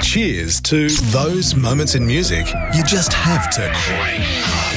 Cheers to those moments in music you just have to crank.